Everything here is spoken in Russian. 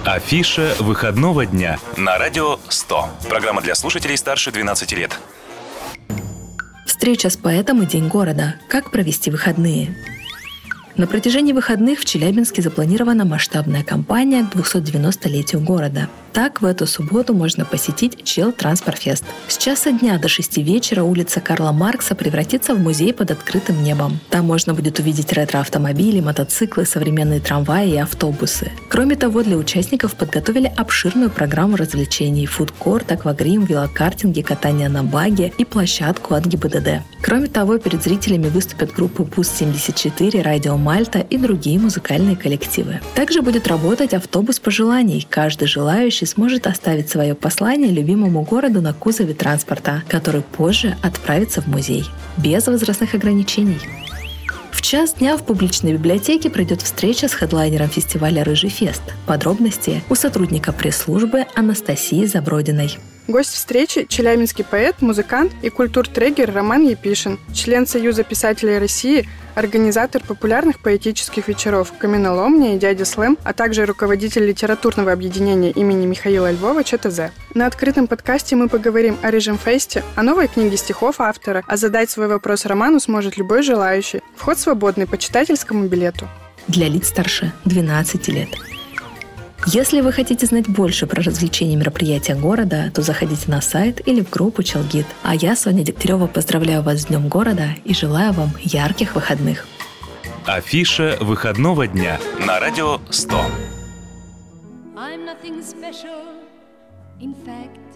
Афиша выходного дня на радио 100. Программа для слушателей старше 12 лет. Встреча с поэтом и День города. Как провести выходные? На протяжении выходных в Челябинске запланирована масштабная кампания к 290-летию города. Так, в эту субботу можно посетить Челтранспорфест. С часа дня до 6 вечера улица Карла Маркса превратится в музей под открытым небом. Там можно будет увидеть ретро-автомобили, мотоциклы, современные трамваи и автобусы. Кроме того, для участников подготовили обширную программу развлечений: фудкорт, аквагрим, велокартинги, катание на баге и площадку от ГИБДД. Кроме того, перед зрителями выступят группы Пуст-74, Радио Мальта и другие музыкальные коллективы. Также будет работать автобус пожеланий. Каждый желающий сможет оставить свое послание любимому городу на кузове транспорта, который позже отправится в музей. Без возрастных ограничений. В час дня в публичной библиотеке пройдет встреча с хедлайнером фестиваля «Рыжий фест». Подробности у сотрудника пресс-службы Анастасии Забродиной. Гость встречи – челябинский поэт, музыкант и культуртрегер Роман Епишин, член Союза писателей России, организатор популярных поэтических вечеров «Каменоломня» и «Дядя Слэм», а также руководитель литературного объединения имени Михаила Львова ЧТЗ. На открытом подкасте мы поговорим о «Рыжем фесте», о новой книге стихов автора, а задать свой вопрос Роману сможет любой желающий. Вход свободный по читательскому билету. Для лиц старше 12 лет. Если вы хотите знать больше про развлечения и мероприятия города, то заходите на сайт или в группу Челгид. А я, Соня Дегтярева, поздравляю вас с Днем города и желаю вам ярких выходных. Афиша выходного дня на радио 100. I'm nothing special, in fact,